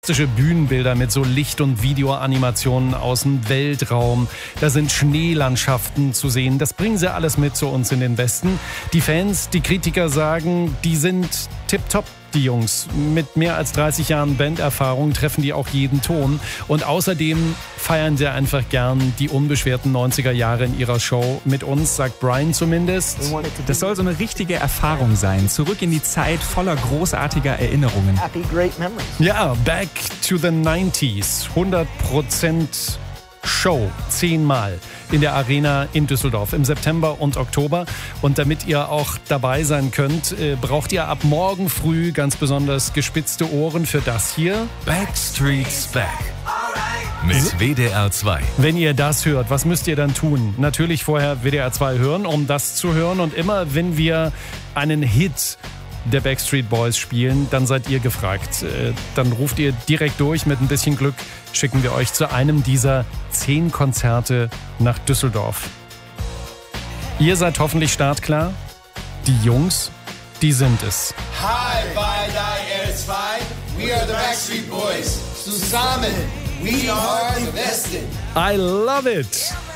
Bühnenbilder mit so Licht- und Videoanimationen aus dem Weltraum. Da sind Schneelandschaften zu sehen. Das bringen sie alles mit zu uns in den Westen. Die Fans, die Kritiker sagen, die sind tipptopp. Die Jungs mit mehr als 30 Jahren Banderfahrung treffen die auch jeden Ton. Und außerdem feiern sie einfach gern die unbeschwerten 90er Jahre in ihrer Show mit uns, sagt Brian zumindest. Das soll so eine richtige Erfahrung sein. Zurück in die Zeit voller großartiger Erinnerungen. Ja, back to the 90s. 100% Show, 10-mal in der Arena in Düsseldorf im September und Oktober. Und damit ihr auch dabei sein könnt, braucht ihr ab morgen früh ganz besonders gespitzte Ohren für das hier. Backstreet's Back mit WDR 2. Wenn ihr das hört, was müsst ihr dann tun? Natürlich vorher WDR 2 hören, um das zu hören. Und immer, wenn wir einen Hit der Backstreet Boys spielen, dann seid ihr gefragt. Dann ruft ihr direkt durch. Mit ein bisschen Glück schicken wir euch zu einem dieser 10 Konzerte nach Düsseldorf. Ihr seid hoffentlich startklar. Die Jungs, die sind es. Hi, bei WDR 2. We are the Backstreet Boys. Zusammen, we are the Besten. I love it.